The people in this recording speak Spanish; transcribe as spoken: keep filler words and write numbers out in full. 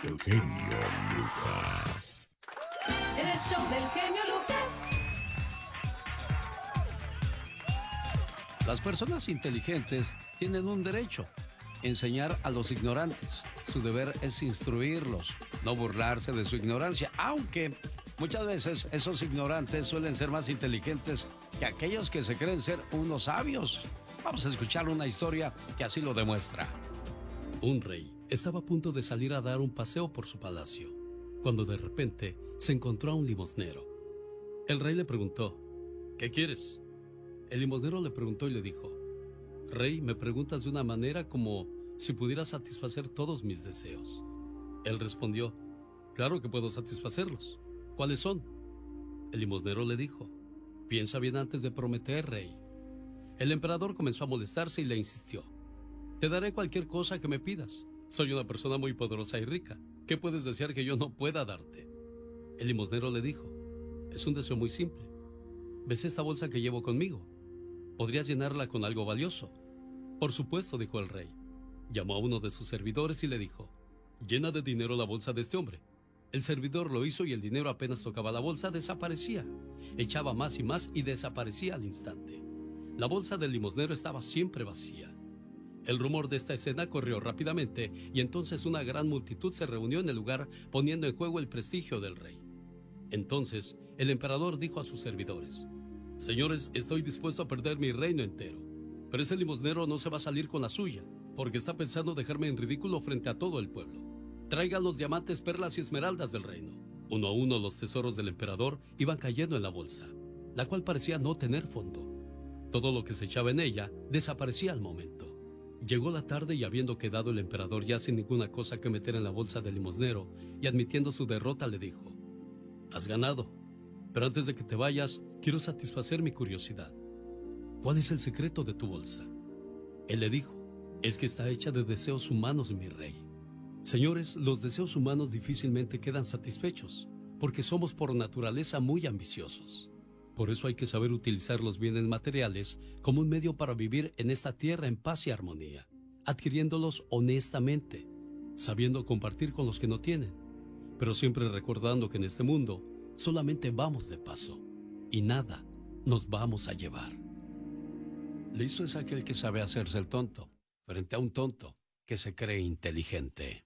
El genio Lucas. En el show del genio Lucas. Las personas inteligentes tienen un derecho: enseñar a los ignorantes. Su deber es instruirlos, no burlarse de su ignorancia, aunque muchas veces esos ignorantes suelen ser más inteligentes que aquellos que se creen ser unos sabios. Vamos a escuchar una historia que así lo demuestra. Un rey estaba a punto de salir a dar un paseo por su palacio, cuando de repente se encontró a un limosnero. El rey le preguntó: ¿qué quieres? El limosnero le preguntó y le dijo: Rey, me preguntas de una manera como si pudiera satisfacer todos mis deseos. Él respondió: claro que puedo satisfacerlos. ¿Cuáles son? El limosnero le dijo: piensa bien antes de prometer, rey. El emperador comenzó a molestarse y le insistió: te daré cualquier cosa que me pidas. Soy una persona muy poderosa y rica. ¿Qué puedes desear que yo no pueda darte? El limosnero le dijo: es un deseo muy simple. ¿Ves esta bolsa que llevo conmigo? ¿Podrías llenarla con algo valioso? Por supuesto, dijo el rey. Llamó a uno de sus servidores y le dijo: llena de dinero la bolsa de este hombre. El servidor lo hizo y el dinero, apenas tocaba la bolsa, desaparecía. Echaba más y más y desaparecía al instante. La bolsa del limosnero estaba siempre vacía. El rumor de esta escena corrió rápidamente y entonces una gran multitud se reunió en el lugar, poniendo en juego el prestigio del rey. Entonces el emperador dijo a sus servidores: señores, estoy dispuesto a perder mi reino entero, pero ese limosnero no se va a salir con la suya, porque está pensando dejarme en ridículo frente a todo el pueblo. Traigan los diamantes, perlas y esmeraldas del reino. Uno a uno los tesoros del emperador iban cayendo en la bolsa, la cual parecía no tener fondo. Todo lo que se echaba en ella desaparecía al momento. Llegó la tarde y, habiendo quedado el emperador ya sin ninguna cosa que meter en la bolsa del limosnero y admitiendo su derrota, le dijo: has ganado, pero antes de que te vayas quiero satisfacer mi curiosidad. ¿Cuál es el secreto de tu bolsa? Él le dijo: es que está hecha de deseos humanos, mi rey. Señores, los deseos humanos difícilmente quedan satisfechos, porque somos por naturaleza muy ambiciosos. Por eso hay que saber utilizar los bienes materiales como un medio para vivir en esta tierra en paz y armonía, adquiriéndolos honestamente, sabiendo compartir con los que no tienen, pero siempre recordando que en este mundo solamente vamos de paso y nada nos vamos a llevar. Listo es aquel que sabe hacerse el tonto frente a un tonto que se cree inteligente.